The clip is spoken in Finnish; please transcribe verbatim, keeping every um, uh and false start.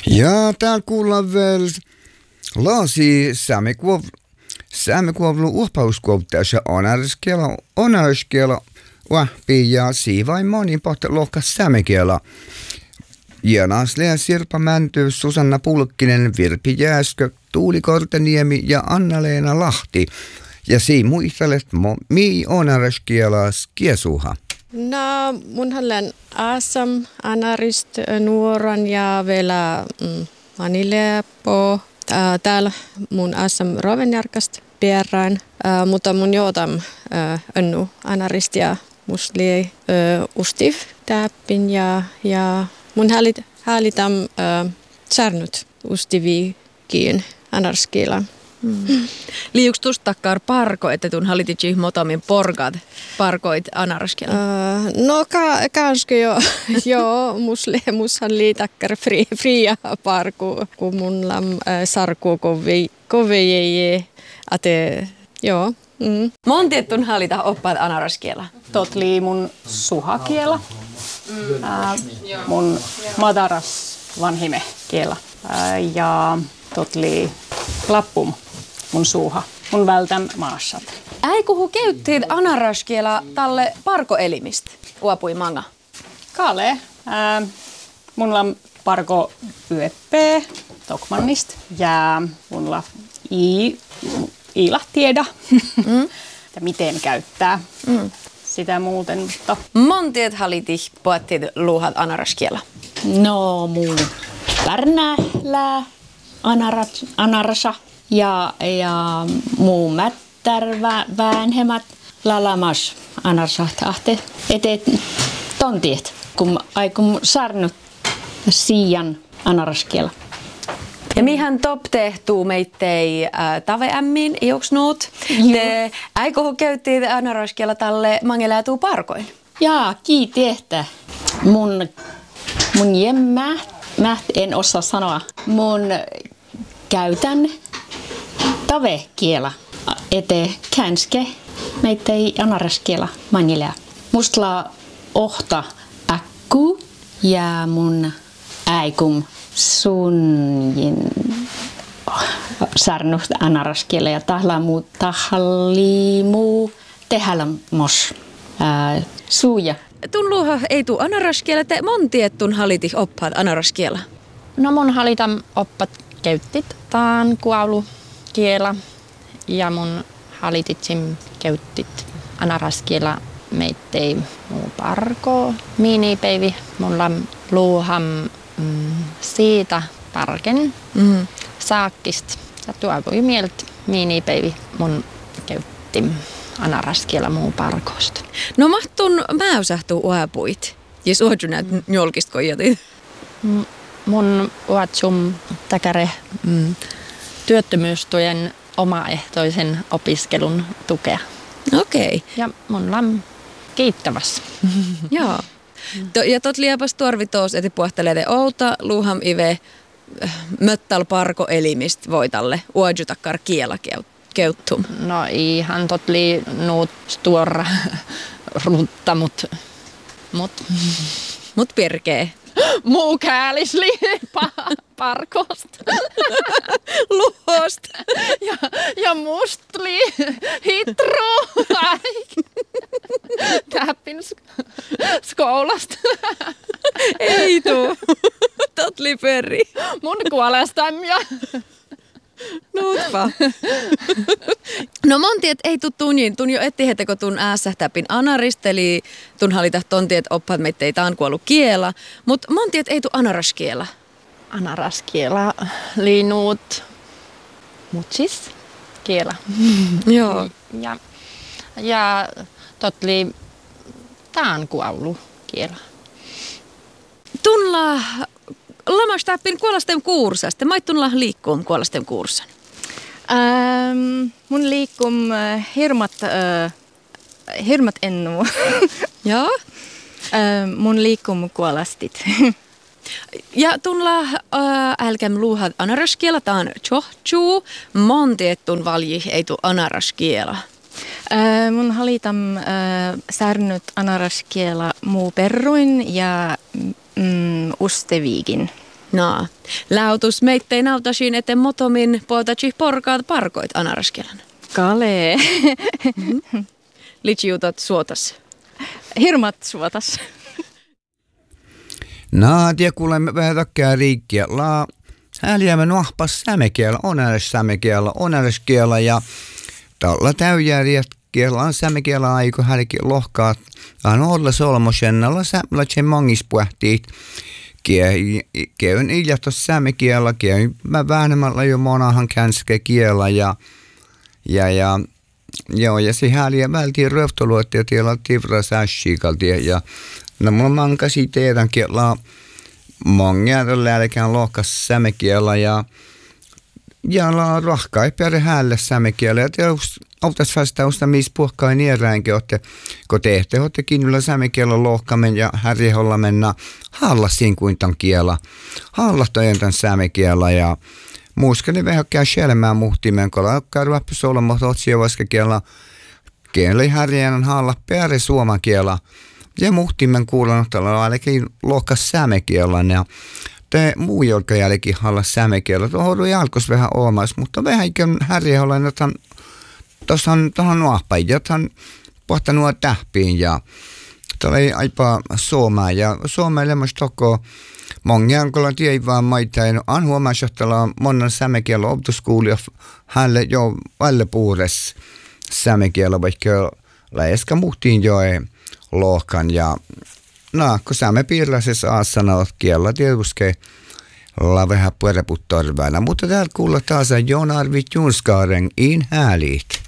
Ja täällä kuullaan vielä laasi saamekuovlu uhpauskuovtaisa onariskiela, onariskiela, vahpi ja siivain monin pohta lohka saamekiela. Jaanas Lea Sirpa Mänty, Susanna Pulkkinen, Virpi Jääskö, Tuuli Korteniemi ja Anna-Leena Lahti. Ja siinä muistelet mi onariskiela skiesuha. No, mun olen Asam, Anarist, Nuoran ja vielä mm, Manilepo. Täällä mun Asam Rovenjarkast pierään, mutta mun jootam önnu Anarist ja musli ustiv täppin ja, ja mun hälit, hälitam särnyt ustivikin anarskilla. Mm. Liuks tustakkar parko, että tun hallitsi motamin porkat parkoit anaraskella? Uh, no ka, kanske jo, jo musle mushan liitakkar fri, fria parku, kun mun lam äh, sarku kovi kovi jeje, ate joo. Mm. Monti tun hallita oppaat anaraskella? Tot lii mun suhakiela, mm. äh, mun madaras vanhime kiela äh, ja tot lii lappum. Mun suuha, mun vältän maassat. Äikuhu käyttiin anaraskiela tälle parkoelimistä, uapui manga? Kale. Ää, mulla on parko yöppää Tokmannista ja mulla i, iila tiedä, mm. että miten käyttää mm. sitä muuten. Mutta... Montiet haliti puhuttiin luuhat anaraskiela? No muu värnählää anaras, anarasa. Ja, ja muu mättär väänhemät lalamas anarsat ahte etet tontiet, kun aikum sarnut siian anaraskiela. Ja mihän top tehtuu meittei äh, taveämmin iuksnuut. Te äikohu käyttiin anaraskiela tälle mangeläätuu parkoin. Jaa, kiitehtä. Mun, mun jemmä, mä en osaa sanoa, mun käytän tavekiela, ete känske, meittei anaraskiela manilea. Mustla ohta äkku ja mun äikum sunjin sarnusta anaraskiela ja tahla muu tahlimu tehälä mos suuja. Tun luuha ei tuu anaraskiela, te montiet tun haliti oppaat anaraskiela? No mun halitam oppat käyttit taan kuaulu kiela ja mun halititsim käyttit anaraskiela meittei muu parko minipäivi. Mulla luuham mm, siitä parken mm. saakkist. Ja tuo mielt minipäivi mun käyttim anaraskiela muu parkosta. No mahtun mäysähtuu uapuit. Jes uodju näet mm. njolkist koijatit. Mm, mun uatsum täkäre mm, työttömyystuen omaehtoisen opiskelun tukea. Okei. Okay. Ja mun lam kiittävässä. Joo. To, ja tot liepas torvitoos, että puhtelee outa luuham ive möttal parko elimist voitalle uodjutakkar kiela keuttum. No ihan tot lii nuut stuora rutta, mut mut mut pirkee. Muu käälisli pa- parkosta. Luhosta. Ja, ja mustli hitro. Täppin sk- skoulasta. Ei tuu. Totli peri. Mun kuolestamia. Nuutpa. No montiet ei tuu tunnin. Tun jo etti heteko tun ääsähtäpin anarist, eli tun halita tontiet oppaat meittei taan kuollu kiela. Mut montiet ei tuu anaraskiela. Anaraskiela liinuut mutsis kiela. Joo. Ja, ja totli taan kuollu kiela. Tunla lamastappin kuolastem kuursasta. Maittunla liikkuum kuolastem kuursan. Ähm, mun liikkum äh, hirmat, äh, hirmat ennu. Joo. äh, mun liikkum kuolastit. Ja tunla äh, älkäm luuhat anaraskiela, taan chohchuu. Monteettun valji ei tuu anaraskiela. Äh, mun halitam äh, särnyt anaraskiela muu perruin ja mm, usteviikin. No, läutus meittei nautasiin eten motomin puoltachi porkaat parkoit anaraskielan. Kale. Mm-hmm. Litsiutat suotas. Hirmat suotas. Naatia kuulemme vähän takia riikkiä. La häliämme nuahpas sämekielä, onares sämekielä, onares kielä ja tällä täyjääriät kielä on sämekielä aiku hälikin lohkaat. On olla solmosennalla sämlätse mangispuhtiit. Käyn iljahtos sämekielä, käyn mä vähemmällä jo monahan känske kielä ja ja ja joo ja se häliä vältiin röftoluotia tiellä tivra säshikalti ja no mulla mankasi teidän kielä mongia lääkään lohkas sämekielä ja ja la rahkai per hälle sämekielä ja teos autas vastausta mis puhkai nierainkin otte kun tehte otte kinnulla sämekielä lohkamen ja härjeholla mennä hallasin kuin tan kielä hallattojen tan sämekielä ja muuskani vähän käy shelmään muhtimen kun alkaa ruoppi solmot otsia vaska kielä kieli härjeen halla per suomen kielä ja muhtimen kuulan tällä ainakin lohkas sämekielä ja te muu jolka jälki halla sämekielä tuohon jalkos vähän omas mutta vähän ikään härjeholla jotan tossan tuohon nuahpäin jotan pohta nuo tähpiin ja tällä ei aipa suomaa ja suomaa lemmas toko mongian kun tiedä vaan maita en on huomassa että monen sämekielä optuskuulija hänelle jo alle puures sämekielä vaikka läeskä muhtiin jo ei lohkan ja no kun säme piirräisessä aasana olet kielä tietysti olla vähän puereput torvana mutta täällä kuulla taas Jon Arvid Junskaaren in hälit.